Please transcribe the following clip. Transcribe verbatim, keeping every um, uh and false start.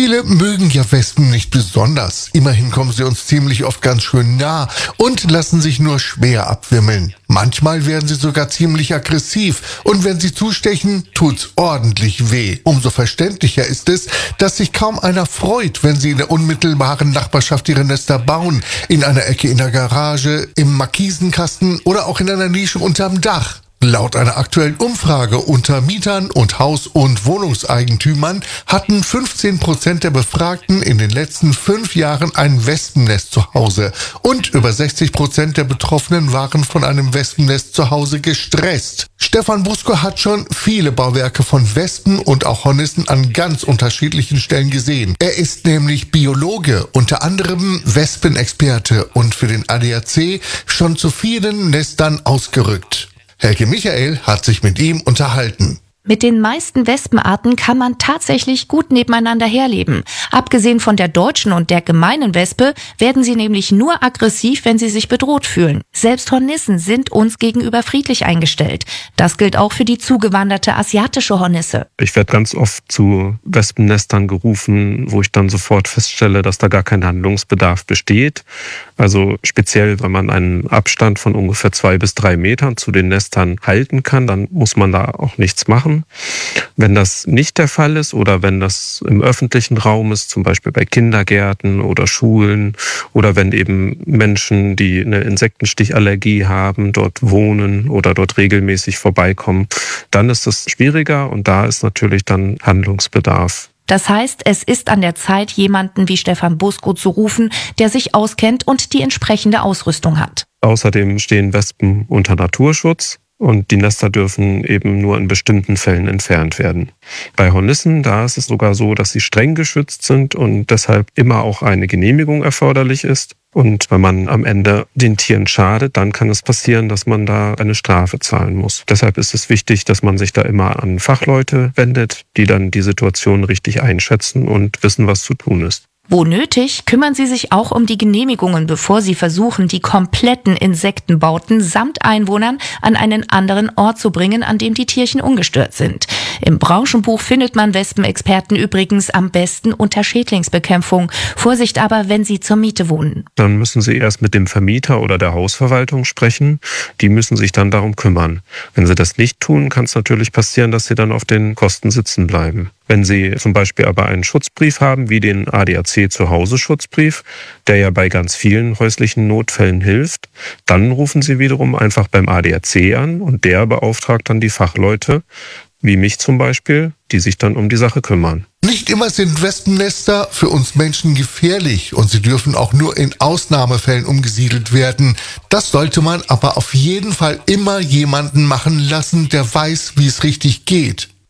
Viele mögen ja Wespen nicht besonders. Immerhin kommen sie uns ziemlich oft ganz schön nah und lassen sich nur schwer abwimmeln. Manchmal werden sie sogar ziemlich aggressiv und wenn sie zustechen, tut's ordentlich weh. Umso verständlicher ist es, dass sich kaum einer freut, wenn sie in der unmittelbaren Nachbarschaft ihre Nester bauen, in einer Ecke in der Garage, im Markisenkasten oder auch in einer Nische unterm Dach. Laut einer aktuellen Umfrage unter Mietern und Haus- und Wohnungseigentümern hatten fünfzehn Prozent der Befragten in den letzten fünf Jahren ein Wespennest zu Hause und über sechzig Prozent der Betroffenen waren von einem Wespennest zu Hause gestresst. Stefan Busko hat schon viele Bauwerke von Wespen und auch Hornissen an ganz unterschiedlichen Stellen gesehen. Er ist nämlich Biologe, unter anderem Wespenexperte und für den A D A C schon zu vielen Nestern ausgerückt. Helge Michael hat sich mit ihm unterhalten. Mit den meisten Wespenarten kann man tatsächlich gut nebeneinander herleben. Abgesehen von der deutschen und der gemeinen Wespe werden sie nämlich nur aggressiv, wenn sie sich bedroht fühlen. Selbst Hornissen sind uns gegenüber friedlich eingestellt. Das gilt auch für die zugewanderte asiatische Hornisse. Ich werde ganz oft zu Wespennestern gerufen, wo ich dann sofort feststelle, dass da gar kein Handlungsbedarf besteht. Also speziell, wenn man einen Abstand von ungefähr zwei bis drei Metern zu den Nestern halten kann, dann muss man da auch nichts machen. Wenn das nicht der Fall ist oder wenn das im öffentlichen Raum ist, zum Beispiel bei Kindergärten oder Schulen oder wenn eben Menschen, die eine Insektenstichallergie haben, dort wohnen oder dort regelmäßig vorbeikommen, dann ist es schwieriger und da ist natürlich dann Handlungsbedarf. Das heißt, es ist an der Zeit, jemanden wie Stefan Busko zu rufen, der sich auskennt und die entsprechende Ausrüstung hat. Außerdem stehen Wespen unter Naturschutz. Und die Nester dürfen eben nur in bestimmten Fällen entfernt werden. Bei Hornissen, da ist es sogar so, dass sie streng geschützt sind und deshalb immer auch eine Genehmigung erforderlich ist. Und wenn man am Ende den Tieren schadet, dann kann es passieren, dass man da eine Strafe zahlen muss. Deshalb ist es wichtig, dass man sich da immer an Fachleute wendet, die dann die Situation richtig einschätzen und wissen, was zu tun ist. Wo nötig, kümmern Sie sich auch um die Genehmigungen, bevor Sie versuchen, die kompletten Insektenbauten samt Einwohnern an einen anderen Ort zu bringen, an dem die Tierchen ungestört sind. Im Branchenbuch findet man Wespenexperten übrigens am besten unter Schädlingsbekämpfung. Vorsicht aber, wenn Sie zur Miete wohnen. Dann müssen Sie erst mit dem Vermieter oder der Hausverwaltung sprechen. Die müssen sich dann darum kümmern. Wenn Sie das nicht tun, kann es natürlich passieren, dass Sie dann auf den Kosten sitzen bleiben. Wenn Sie zum Beispiel aber einen Schutzbrief haben, wie den A D A C-Zuhause-Schutzbrief, der ja bei ganz vielen häuslichen Notfällen hilft, dann rufen Sie wiederum einfach beim A D A C an und der beauftragt dann die Fachleute, wie mich zum Beispiel, die sich dann um die Sache kümmern. Nicht immer sind Wespennester für uns Menschen gefährlich und sie dürfen auch nur in Ausnahmefällen umgesiedelt werden. Das sollte man aber auf jeden Fall immer jemanden machen lassen, der weiß, wie es richtig geht.